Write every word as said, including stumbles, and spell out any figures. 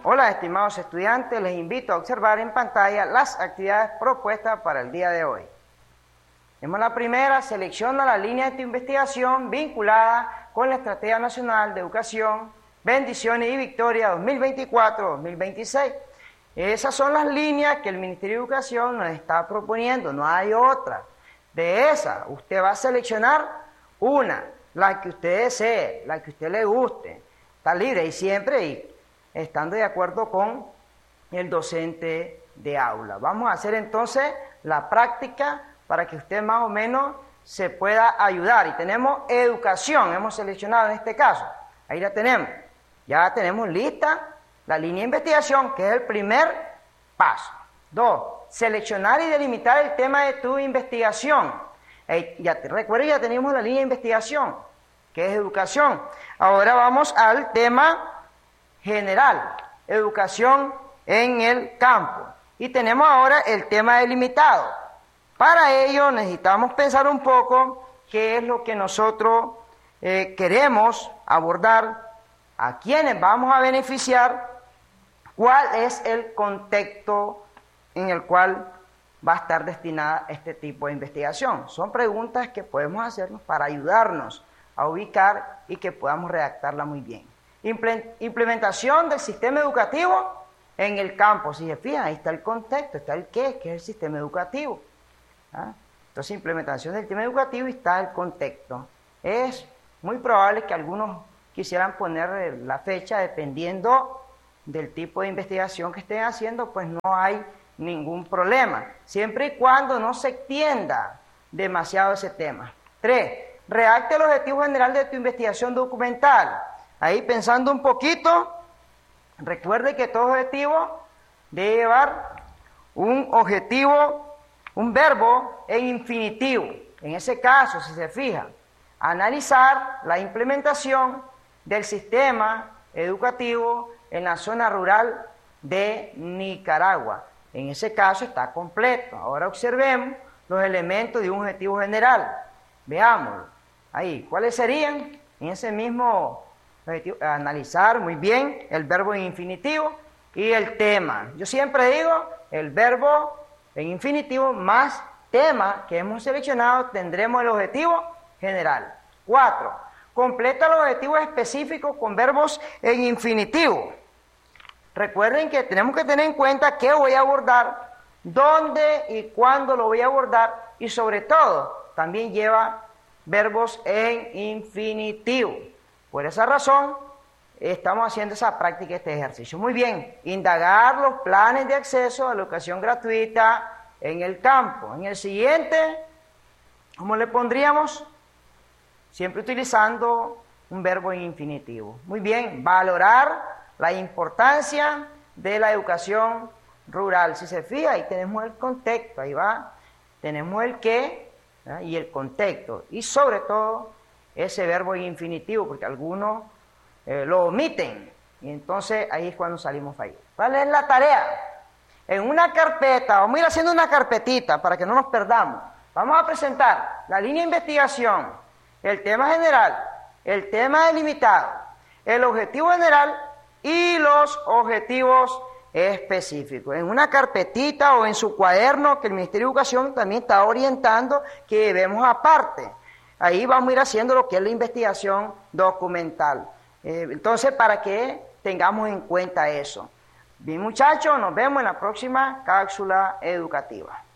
Hola, estimados estudiantes, les invito a observar en pantalla las actividades propuestas para el día de hoy. Vemos la primera: selecciona la línea de tu investigación vinculada con la Estrategia Nacional de Educación, Bendiciones y Victoria dos mil veinticuatro dos mil veintiséis. Esas son las líneas que el Ministerio de Educación nos está proponiendo, no hay otra. De esas, usted va a seleccionar una, la que usted desee, la que a usted le guste. Está libre y siempre y estando de acuerdo con el docente de aula. Vamos a hacer entonces la práctica para que usted más o menos se pueda ayudar. Y tenemos educación, hemos seleccionado en este caso. Ahí la tenemos. Ya tenemos lista la línea de investigación, que es el primer paso. Dos, seleccionar y delimitar el tema de tu investigación. Eh, ya te recuerda, ya tenemos la línea de investigación, que es educación. Ahora vamos al tema general, educación en el campo. Y tenemos ahora el tema delimitado. Para ello necesitamos pensar un poco qué es lo que nosotros eh, queremos abordar, a quiénes vamos a beneficiar, cuál es el contexto en el cual va a estar destinada este tipo de investigación. Son preguntas que podemos hacernos para ayudarnos a ubicar y que podamos redactarla muy bien. Implementación del sistema educativo en el campo. Si se fijan, ahí está el contexto, está el qué, que es el sistema educativo. ¿Ah? Entonces, implementación del sistema educativo y está el contexto. Es muy probable que algunos quisieran poner la fecha dependiendo del tipo de investigación que estén haciendo, pues no hay ningún problema, siempre y cuando no se extienda demasiado ese tema. Tres, redacte el objetivo general de tu investigación documental. Ahí pensando un poquito, recuerde que todo objetivo debe llevar un objetivo, un verbo en infinitivo. En ese caso, si se fija, analizar la implementación del sistema educativo en la zona rural de Nicaragua. En ese caso está completo. Ahora observemos los elementos de un objetivo general. Veámoslo. Ahí, ¿cuáles serían? En ese mismo objetivo, analizar muy bien el verbo en infinitivo y el tema. Yo siempre digo, el verbo en infinitivo más tema que hemos seleccionado, tendremos el objetivo general. Cuatro, completa los objetivos específicos con verbos en infinitivo. Recuerden que tenemos que tener en cuenta qué voy a abordar, dónde y cuándo lo voy a abordar, y sobre todo, también lleva verbos en infinitivo. Por esa razón, estamos haciendo esa práctica, este ejercicio. Muy bien, indagar los planes de acceso a la educación gratuita en el campo. En el siguiente, ¿cómo le pondríamos? Siempre utilizando un verbo en infinitivo. Muy bien, valorar la importancia de la educación rural. Si se fija, ahí tenemos el contexto, ahí va, tenemos el qué, ¿verdad? Y el contexto, y sobre todo ese verbo en infinitivo, porque algunos eh, lo omiten, y entonces ahí es cuando salimos fallidos. ¿Cuál es la tarea? En una carpeta, vamos a ir haciendo una carpetita para que no nos perdamos. Vamos a presentar la línea de investigación, el tema general, el tema delimitado, el objetivo general y los objetivos específicos. En una carpetita o en su cuaderno que el Ministerio de Educación también está orientando, que vemos aparte. Ahí vamos a ir haciendo lo que es la investigación documental. Eh, entonces, para que tengamos en cuenta eso. Bien, muchachos, nos vemos en la próxima cápsula educativa.